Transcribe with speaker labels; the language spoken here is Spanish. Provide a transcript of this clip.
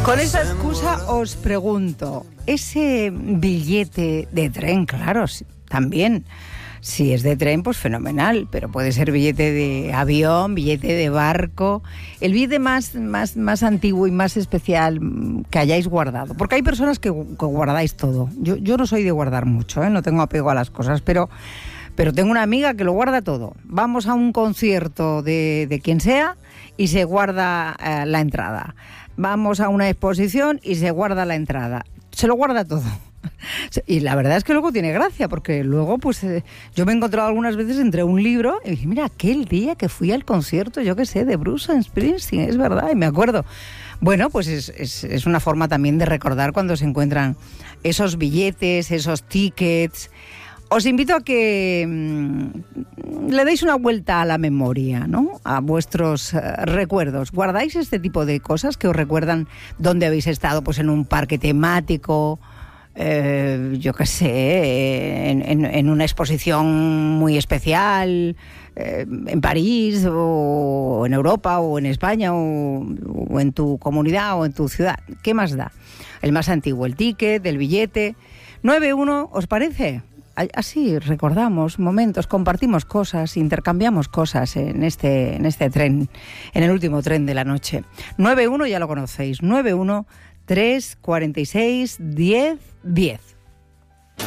Speaker 1: Con esta excusa os pregunto, ese billete de tren, claro, también, si es de tren, pues fenomenal, pero puede ser billete de avión, billete de barco, el billete más antiguo y más especial que hayáis guardado, porque hay personas que guardáis todo. Yo no soy de guardar mucho, no tengo apego a las cosas, pero tengo una amiga que lo guarda todo. Vamos a un concierto de quien sea y se guarda la entrada. Vamos a una exposición y se guarda la entrada. Se lo guarda todo. Y la verdad es que luego tiene gracia, porque luego pues yo me he encontrado algunas veces entre un libro y dije, mira, aquel día que fui al concierto, yo qué sé, de Bruce Springsteen, es verdad, y me acuerdo. Bueno, pues es una forma también de recordar cuando se encuentran esos billetes, esos tickets. Os invito a que le deis una vuelta a la memoria, ¿no? A vuestros recuerdos. ¿Guardáis este tipo de cosas que os recuerdan dónde habéis estado? Pues en un parque temático, yo qué sé, en una exposición muy especial, en París, o en Europa, o en España, o en tu comunidad, o en tu ciudad. ¿Qué más da? El más antiguo, el ticket, el billete. 9-1, ¿os parece? Así recordamos momentos, compartimos cosas, intercambiamos cosas en este tren, en el último tren de la noche. 9-1 ya lo conocéis, 9-1-346-10-10.